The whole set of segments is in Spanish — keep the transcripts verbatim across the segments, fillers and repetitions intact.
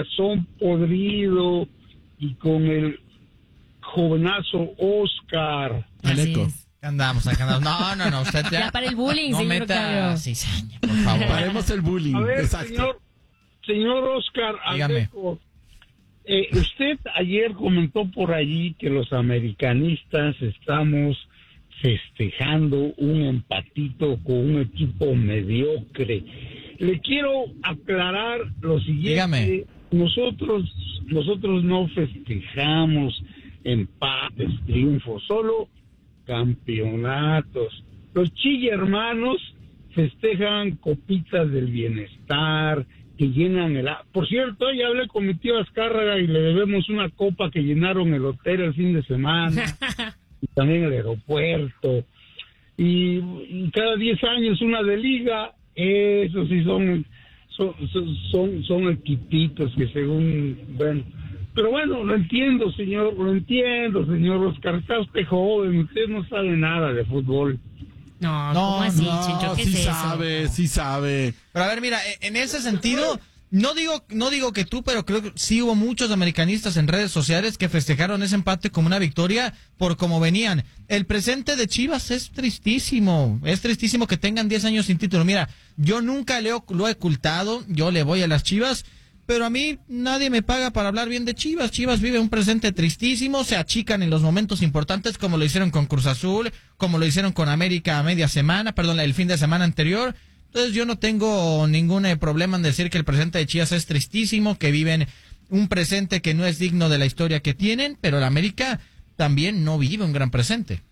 corazón podrido y con el jovenazo Oscar. Aleco. Andamos, acá andamos. No, no, no, usted ya. Ya para el bullying, no señor meta Octavio. cizaña, por favor. Paremos el bullying. A ver, Exacto. señor, señor Oscar Dígame. Aleco, eh, usted ayer comentó por allí que los americanistas estamos festejando un empatito con un equipo mediocre. Le quiero aclarar lo siguiente. Dígame. Nosotros, nosotros no festejamos empates, triunfos, solo campeonatos. Los Chille hermanos festejan copitas del bienestar, que llenan el... Por cierto, ya hablé con mi tío Azcárraga y le debemos una copa que llenaron el hotel el fin de semana, y también el aeropuerto, y, y cada diez años una de liga. Eso sí son son, son, son equipitos que según... Bueno, pero bueno, lo entiendo, señor, lo entiendo, señor Oscar, está usted joven, usted no sabe nada de fútbol. No, No, ¿cómo así, No, Chencho? ¿Qué sí es eso? sabe, sí sabe. Pero a ver, mira, en ese sentido, no digo, no digo que tú, pero creo que sí hubo muchos americanistas en redes sociales que festejaron ese empate como una victoria por cómo venían. El presente de Chivas es tristísimo, es tristísimo que tengan diez años sin título. Mira, yo nunca le, lo he ocultado, yo le voy a las Chivas, pero a mí nadie me paga para hablar bien de Chivas. Chivas vive un presente tristísimo, se achican en los momentos importantes como lo hicieron con Cruz Azul, como lo hicieron con América a media semana, perdón, el fin de semana anterior. Entonces yo no tengo ningún eh, problema en decir que el presente de Chivas es tristísimo, que viven un presente que no es digno de la historia que tienen, pero el América también no vive un gran presente.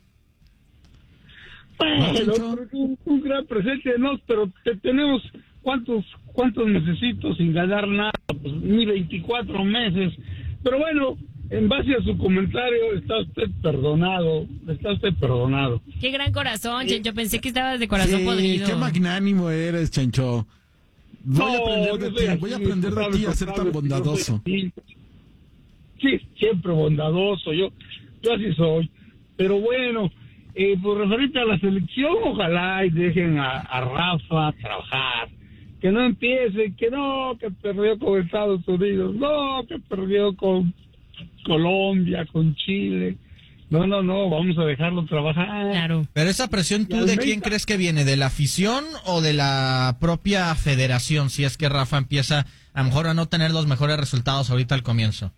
Bueno, Chencho? un, un gran presente, no, pero te, tenemos cuántos cuántos necesito sin ganar nada, pues ni veinticuatro meses. Pero bueno, en base a su comentario, está usted perdonado, está usted perdonado. Qué gran corazón, Chencho. Pensé que estabas de corazón Sí, podrido. qué magnánimo eres, Chencho. Voy a aprender de yo soy ti, así, voy a aprender tú de sabes, ti a ser tú tan sabes que yo bondadoso. soy así. Sí, siempre bondadoso, yo, yo así soy. Pero bueno, eh, por referente a la selección, ojalá y dejen a, a Rafa trabajar. Que no empiece, que no, que perdió con Estados Unidos, no, que perdió con Colombia, con Chile. No, no, no, vamos a dejarlo trabajar. Claro. Pero esa presión, ¿tú de quién crees que viene? ¿De la afición o de la propia federación? Si es que Rafa empieza a lo mejor a no tener los mejores resultados ahorita al comienzo.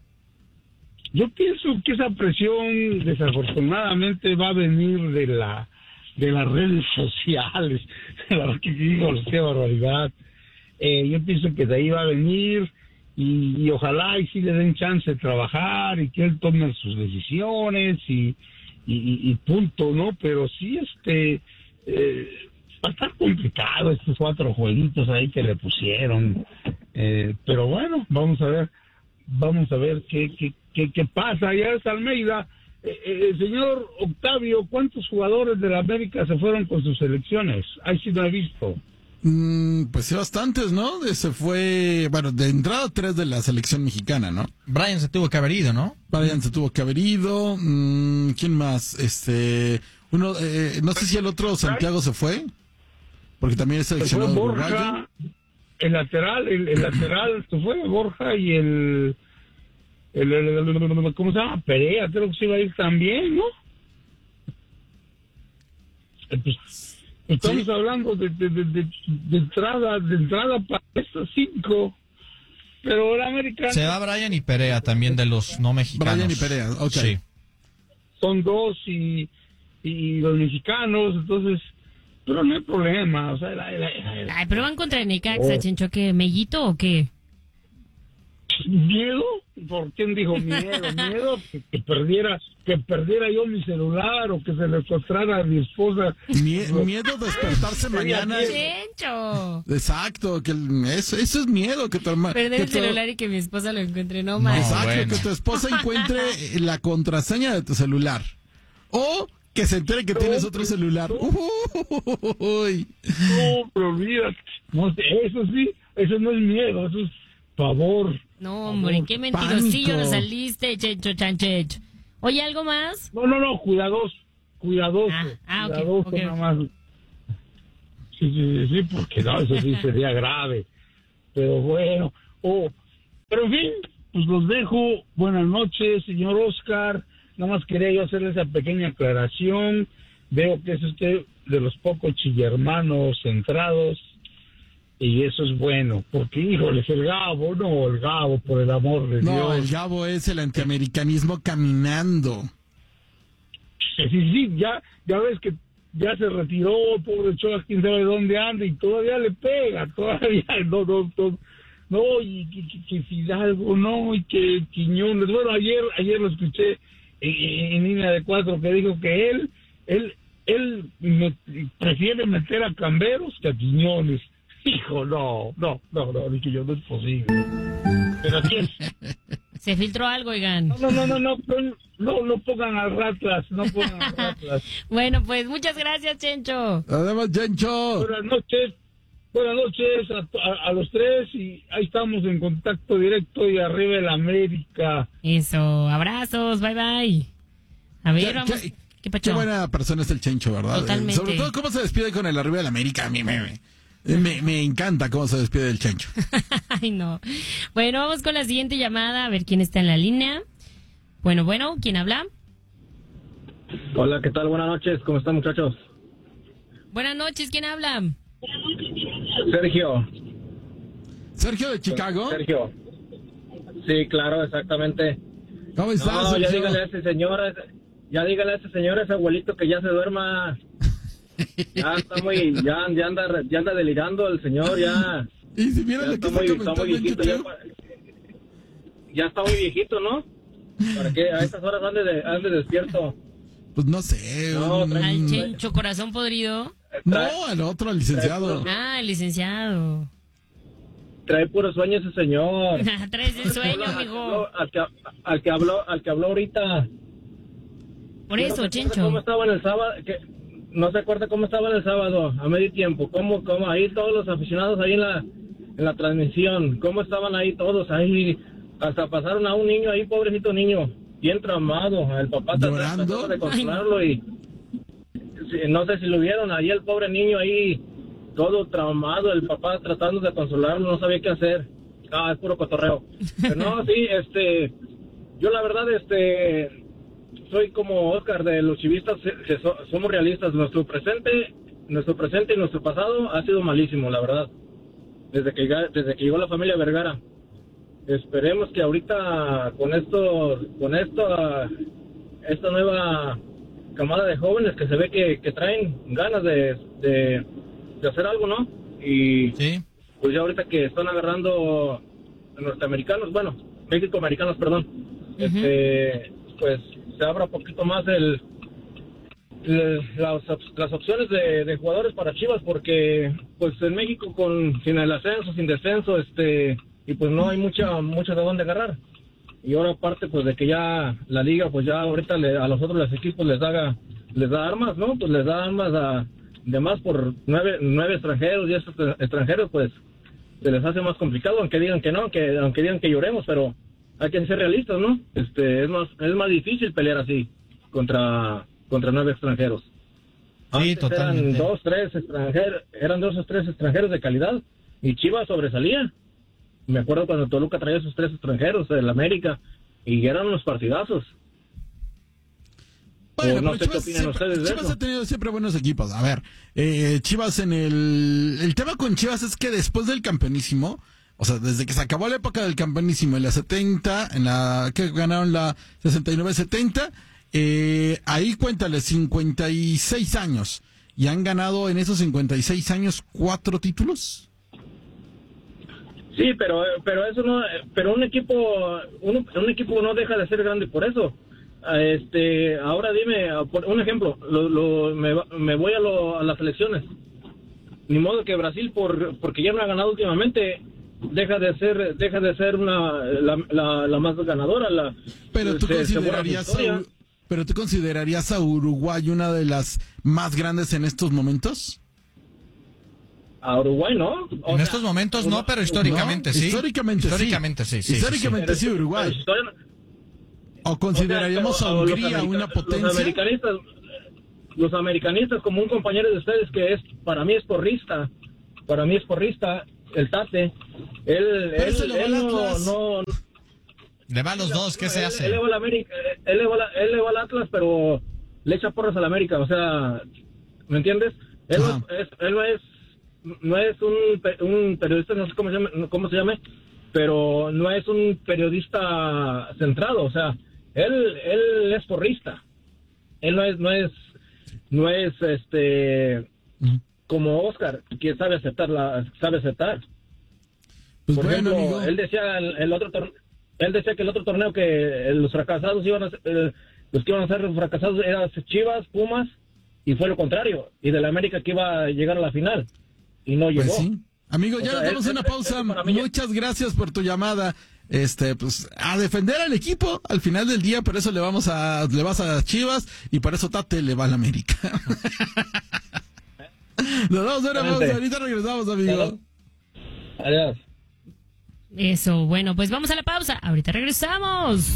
Yo pienso que esa presión desafortunadamente va a venir de la de las redes sociales. La verdad que digo, qué barbaridad. Eh, yo pienso que de ahí va a venir y, y ojalá y sí le den chance de trabajar y que él tome sus decisiones y, y, y punto, ¿no? Pero sí, este, eh, va a estar complicado estos cuatro jueguitos ahí que le pusieron. Eh, pero bueno, vamos a ver, vamos a ver qué, qué, qué, qué pasa. Ya es Almeida. Eh, eh, señor Octavio, ¿cuántos jugadores de la América se fueron con sus selecciones? Ahí sí no he visto. Mm, pues sí, bastantes, ¿no? De- Se fue, bueno, de entrada tres de la selección mexicana, ¿no? Brian se tuvo que haber ido, ¿no? Brian se tuvo que haber ido. Mm, ¿quién más? Este, uno, eh, no sé si el otro Santiago se fue, porque también es Se fue seleccionado uruguayo. Borja, el lateral, el, el lateral se fue Borja y el, el, el- el- ¿cómo se llama? Perea, creo que se iba a ir también, ¿no? Eh, pues, estamos Sí. hablando de, de, de, de, de entrada, de entrada para estos cinco, pero el americano Se va Brian y Perea también de los no mexicanos. Brian y Perea, ok. Sí. son dos y, y los mexicanos, entonces, pero no hay problema, o sea, la, la- la- Ay, pero van contra el Necaxa, Oh. Chencho. ¿Qué? ¿Mellito o qué? ¿Miedo? ¿Por quién dijo miedo? ¿Miedo? Que, que perdiera que perdiera yo mi celular o que se le secuestrara a mi esposa. Mie- miedo de despertarse mañana. ¡Chencho! Exacto, que el- eso, eso es miedo, que tu herma- Perder que el tu- celular y que mi esposa lo encuentre. No, No, más. Exacto, bueno. que tu esposa encuentre la contraseña de tu celular. O que se entere que tienes otro celular. Uy. No, pero olvídate. No, eso sí, eso no es miedo, eso es pavor. No, hombre, qué mentirosillo pánico. nos saliste, Chencho Chanchech. Oye, ¿algo más? No, no, no, cuidadoso, cuidadoso, Ah, ah, ok, cuidadoso ok, nada ok. más. Sí, sí, sí, sí, porque no, eso sí sería grave. Pero bueno, oh, Pero en fin, pues los dejo. Buenas noches, señor Oscar. Nada más quería yo hacerle esa pequeña aclaración. Veo que es usted de los pocos chillermanos centrados. Y eso es bueno, porque, híjoles, el Gabo, no, el Gabo, por el amor de No, Dios. el Gabo es el antiamericanismo caminando. Sí, sí, sí, ya, ya ves que ya se retiró, pobre Cholas, quién sabe dónde anda, y todavía le pega, todavía, no, no, no, no, y que, que, que Fidalgo, no, y que Quiñones. Bueno, ayer, ayer lo escuché en, en línea de cuatro, que dijo que él, él, él me, prefiere meter a Camberos que a Quiñones. Hijo, no, no, no, no, ni que yo no es posible. Pero aquí es. Se filtró algo, oigan. No, no, no, no, no, no, no pongan al Ratlas, no pongan al Ratlas. Bueno, pues muchas gracias, Chencho. Además, Chencho. Buenas noches, buenas noches a, a, a los tres y ahí estamos en contacto directo y arriba el América. Eso, abrazos, bye bye. A ver, ¿Qué, vamos. qué, ¿Qué pacho? qué buena persona es el Chencho, ¿verdad? Totalmente. Eh, sobre todo cómo se despide con el arriba del América, a mí me, me, me, me encanta cómo se despide el Chencho. Ay, no. Bueno, vamos con la siguiente llamada, a ver quién está en la línea. Bueno, bueno, ¿quién habla? Hola, ¿qué tal? Buenas noches, ¿cómo están, muchachos? Buenas noches, ¿quién habla? Sergio. ¿Sergio de Chicago? Sergio. Sí, claro, exactamente. ¿Cómo estás, No, Sergio? ya dígale a ese señor, ya dígale a ese señor, a ese abuelito que ya se duerma. Ya está muy, ya, ya anda, ya anda delirando el señor, ya. Y si vieran Ya lo que está está muy, está comentando muy en viejito, ya, YouTube. ya está muy viejito, ¿no? ¿Para qué? A estas horas ande, de, ande despierto. Pues no sé. No, un- Al Chencho Corazón Podrido. No, al otro, al licenciado. Ah, el licenciado. Trae puros sueños ese señor. Traes el sueño, Al que amigo. habló- Al que, al que habló, al que habló ahorita. Por ¿No eso, se acuerda Chencho. ¿Cómo estaba en el sábado? Que no se acuerda cómo estaba en el sábado, a medio tiempo. ¿Cómo, cómo ahí todos los aficionados ahí en la, en la transmisión? ¿Cómo estaban ahí todos ahí? Hasta pasaron a un niño ahí, pobrecito niño, bien traumado. El papá trató- ¿Llorando? trató de consolarlo y sí, no sé si lo vieron ahí, el pobre niño ahí, todo traumado. El papá tratando de consolarlo, no sabía qué hacer. Ah, es puro cotorreo. Pero no, sí, este, yo la verdad, este... soy como Oscar de los chivistas, que so, somos realistas. Nuestro presente, nuestro presente y nuestro pasado ha sido malísimo, la verdad. Desde que desde que llegó la familia Vergara. Esperemos que ahorita con esto, con esto, esta nueva camada de jóvenes que se ve que, que traen ganas de, de, de hacer algo, ¿no? Y Sí. pues ya ahorita que están agarrando norteamericanos, bueno, México-americanos, perdón, Ujú. este, pues se abra un poquito más el, el- las, op- las opciones de, de jugadores para Chivas, porque pues en México con sin el ascenso, sin descenso, este, y pues no hay mucha mucho de dónde agarrar. Y ahora aparte pues de que ya la liga pues ya ahorita le, a los otros los equipos les da les da armas, ¿no? Pues les da armas a de más por nueve nueve extranjeros, y esos extranjeros pues se les hace más complicado, aunque digan que no, aunque aunque digan que lloremos, pero hay que ser realistas, ¿no? Este, es más es más difícil pelear así contra contra nueve extranjeros. Antes totalmente. Eran dos, tres extranjeros, eran dos o tres extranjeros de calidad y Chivas sobresalía. Me acuerdo cuando Toluca traía esos tres extranjeros del América y eran unos partidazos. Bueno, O no pero sé qué Chivas, opinan siempre, ustedes de Chivas eso. ha tenido siempre buenos equipos. A ver, eh, Chivas en el... El tema con Chivas es que después del campeonísimo, o sea, desde que se acabó la época del campeonísimo en la setenta, en la que ganaron la sesenta y nueve setenta, eh, ahí cuéntale, cincuenta y seis años. Y han ganado en esos cincuenta y seis años cuatro títulos. Sí, pero pero eso no, pero un equipo un, un equipo no deja de ser grande por eso. Este, ahora dime por un ejemplo, lo, lo, me, me voy a, lo, a las elecciones. Ni modo que Brasil por porque ya no ha ganado últimamente deja de ser deja de ser una la, la, la más ganadora. La, Pero tú se- se borra su considerarías a, historia. Ur- pero tú considerarías a Uruguay una de las más grandes en estos momentos. A Uruguay, ¿no? O En sea, estos momentos no, pero históricamente ¿No? sí. Históricamente, Históricamente sí. sí, sí, Históricamente sí, pero- Uruguay. pero historia- ¿O consideraríamos O sea, a pero los Hungría america- una Los potencia? americanistas, los americanistas, como un compañero de ustedes que es, para mí es porrista, para mí es porrista, el Tate, él, Pero él, se le va él al no, Atlas. no, Le va a los dos, ¿qué se él, hace? Él le va al América, él le va, a- él le va al Atlas, pero le echa porras al América, o sea, ¿me entiendes? Él, no Ajá. es, él no es, no es un, pe- un periodista, no sé cómo se llama, cómo se llame, pero no es un periodista centrado, o sea, él, él es porrista, él no es, no es, no es, este, Ujú. como Oscar, que sabe aceptar la, sabe aceptar. Pues Por bueno, ejemplo, amigo. él decía el, el otro torneo, él decía que el otro torneo que eh, los fracasados iban a ser, eh, los que iban a ser fracasados eran Chivas, Pumas, y fue lo contrario, y de la América que iba a llegar a la final y no llegó. Pues sí. Amigo, ya O nos sea, damos es- una es- pausa. es para mí- Muchas gracias por tu llamada. Este, pues, a defender al equipo al final del día, por eso le vamos a, le vas a Chivas y por eso Tate le va a la América. Nos vamos a una pausa, ahorita regresamos, amigo. Adiós. Eso, bueno, pues vamos a la pausa. Ahorita regresamos.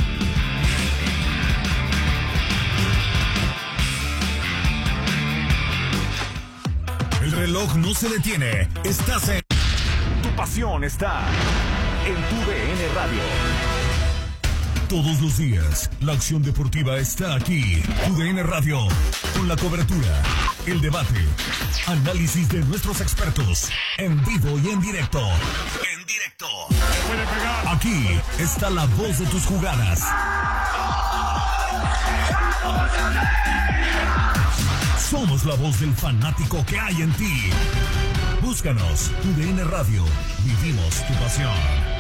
El reloj no se detiene. Estás en... Tu pasión está en tu D N Radio. Todos los días, la acción deportiva está aquí. Tu D N Radio, con la cobertura, el debate, análisis de nuestros expertos, en vivo y en directo. En directo. Aquí está la voz de tus jugadas. Somos la voz del fanático que hay en ti. Búscanos, Tu D N Radio. Vivimos tu pasión.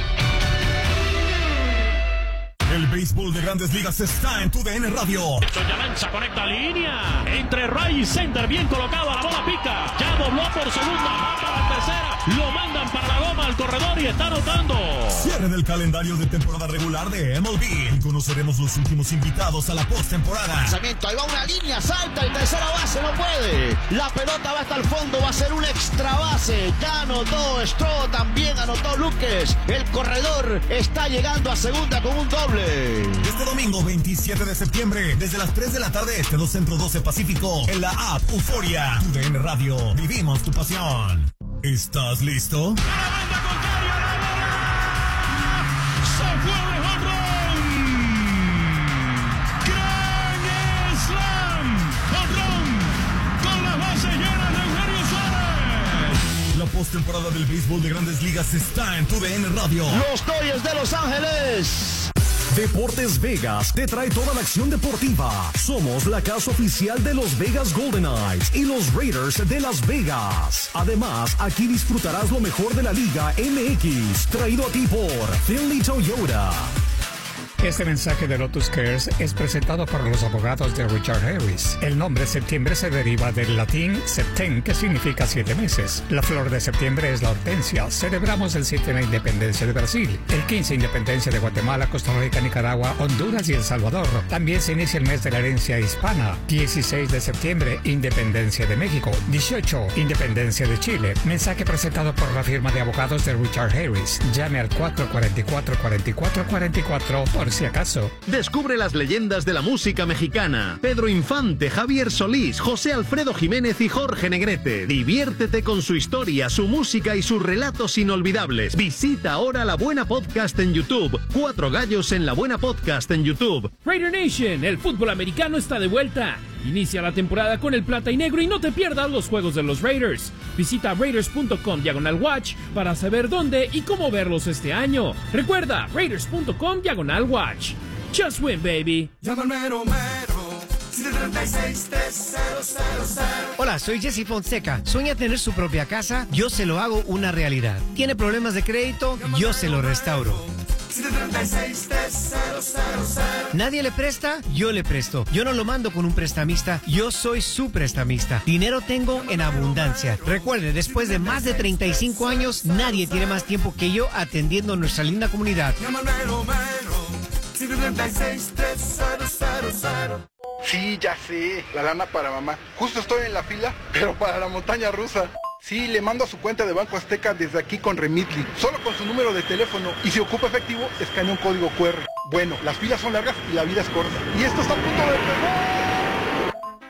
El béisbol de Grandes Ligas está en Tu D N Radio. Ya lanza, conecta línea. Entre Ray y Center, bien colocado, la bola pica. Ya dobló por segunda, va para la tercera. Lo mandan para la goma al corredor y está anotando. Cierre del calendario de temporada regular de M L B. Y conoceremos los últimos invitados a la postemporada. Lanzamiento, ahí va una línea, salta y tercera base, no puede. La pelota va hasta el fondo, va a ser un extra base. Ya anotó Stroh, también anotó Luques. El corredor está llegando a segunda con un doble. Este domingo veintisiete de septiembre, desde las tres de la tarde este, dos Centro doce Pacífico, en la app Euforia. Tu D N Radio, vivimos tu pasión. ¿Estás listo? Se fue de jonrón. Gran Slam. Jonrón. Con las bases llenas de Eugenio Suárez. La postemporada del béisbol de Grandes Ligas está en Tu D N Radio. Los Dodgers de Los Ángeles. Deportes Vegas te trae toda la acción deportiva. Somos la casa oficial de los Vegas Golden Knights y los Raiders de Las Vegas. Además, aquí disfrutarás lo mejor de la Liga M X, traído a ti por Finley Toyota. Este mensaje de Lotus Cares es presentado por los abogados de Richard Harris. El nombre septiembre se deriva del latín septem, que significa siete meses. La flor de septiembre es la hortensia. Celebramos el siete la independencia de Brasil, el quince independencia de Guatemala, Costa Rica, Nicaragua, Honduras y El Salvador. También se inicia el mes de la herencia hispana. dieciséis de septiembre, independencia de México. dieciocho, independencia de Chile. Mensaje presentado por la firma de abogados de Richard Harris. Llame al cuatro cuatro cuatro, cuatro cuatro cuatro cuatro por si acaso. Descubre las leyendas de la música mexicana. Pedro Infante, Javier Solís, José Alfredo Jiménez y Jorge Negrete. Diviértete con su historia, su música y sus relatos inolvidables. Visita ahora La Buena Podcast en YouTube. Cuatro gallos en La Buena Podcast en YouTube. Raider Nation, el fútbol americano está de vuelta. Inicia la temporada con el plata y negro y no te pierdas los juegos de los Raiders. Visita raiders punto com diagonal watch para saber dónde y cómo verlos este año. Recuerda, raiders punto com diagonal watch. Just win, baby. Llama al mero mero, siete tres seis, tres cero cero cero. Hola, soy Jesse Fonseca. ¿Sueña tener su propia casa? Yo se lo hago una realidad. ¿Tiene problemas de crédito? Yo se lo restauro. siete tres seis, tres cero cero cero. ¿Nadie le presta? Yo le presto. Yo no lo mando con un prestamista, yo soy su prestamista. Dinero tengo en abundancia. Recuerde, después de más de treinta y cinco años, nadie tiene más tiempo que yo atendiendo a nuestra linda comunidad. Llama al mero mero, siete tres seis, tres cero cero cero. Sí, ya sé, la lana para mamá. Justo estoy en la fila, pero para la montaña rusa. Sí, le mando a su cuenta de Banco Azteca desde aquí con Remitly, solo con su número de teléfono, y si ocupa efectivo, escanea un código cu erre. Bueno, las filas son largas y la vida es corta. Y esto está a punto de pegar.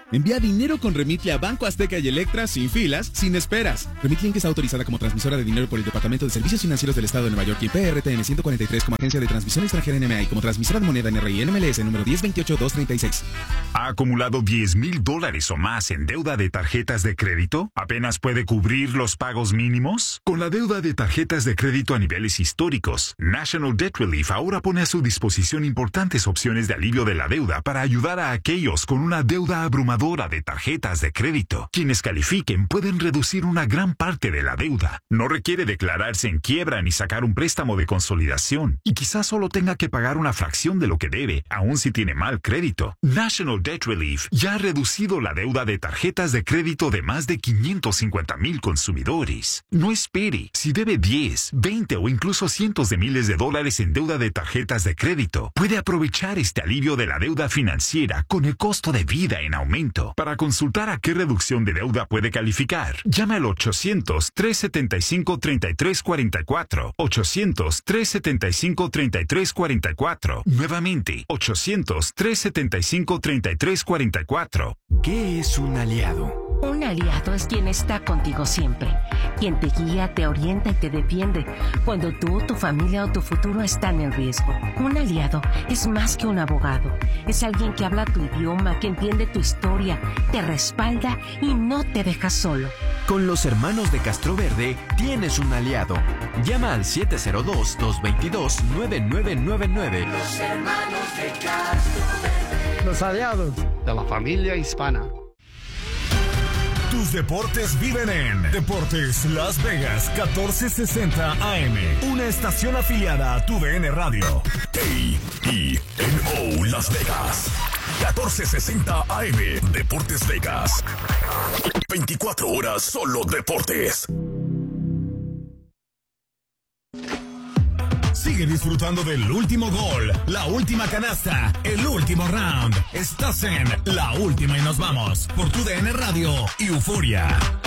Envía dinero con Remitly a Banco Azteca y Electra sin filas, sin esperas. Remitly Inc está autorizada como transmisora de dinero por el Departamento de Servicios Financieros del Estado de Nueva York y P R T N ciento cuarenta y tres como agencia de transmisión extranjera N M A y como transmisora de moneda N R I N M L S número diez veintiocho dos treinta y seis. ¿Ha acumulado diez mil dólares o más en deuda de tarjetas de crédito? ¿Apenas puede cubrir los pagos mínimos? Con la deuda de tarjetas de crédito a niveles históricos, National Debt Relief ahora pone a su disposición importantes opciones de alivio de la deuda para ayudar a aquellos con una deuda abrumadora de tarjetas de crédito. Quienes califiquen pueden reducir una gran parte de la deuda. No requiere declararse en quiebra ni sacar un préstamo de consolidación. Y quizás solo tenga que pagar una fracción de lo que debe, aun si tiene mal crédito. National Debt Relief ya ha reducido la deuda de tarjetas de crédito de más de quinientos cincuenta mil consumidores. No espere. Si debe diez, veinte o incluso cientos de miles de dólares en deuda de tarjetas de crédito, puede aprovechar este alivio de la deuda financiera con el costo de vida en aumento. Para consultar a qué reducción de deuda puede calificar, llame al ochocientos, trescientos setenta y cinco, treinta y tres cuarenta y cuatro. ochocientos, trescientos setenta y cinco, treinta y tres cuarenta y cuatro. Nuevamente, ochocientos, trescientos setenta y cinco, treinta y tres cuarenta y cuatro. ¿Qué es un aliado? Un aliado es quien está contigo siempre, quien te guía, te orienta y te defiende cuando tú, tu familia o tu futuro están en riesgo. Un aliado es más que un abogado, es alguien que habla tu idioma, que entiende tu historia, te respalda y no te deja solo. Con los hermanos de Castroverde tienes un aliado. Llama al siete cero dos, dos dos dos, nueve nueve nueve nueve. Los hermanos de Castroverde. Los aliados de la familia hispana. Tus deportes viven en Deportes Las Vegas catorce sesenta A M, una estación afiliada a tu D N Radio. A E N O Las Vegas catorce sesenta A M, Deportes Vegas. veinticuatro horas solo deportes. Sigue disfrutando del último gol, la última canasta, el último round. Estás en La Última y Nos Vamos por tu D N Radio y Euforia.